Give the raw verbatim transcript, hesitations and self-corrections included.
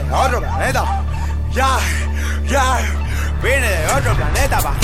otro planeta. Ya, ya, vine de otro planeta pa'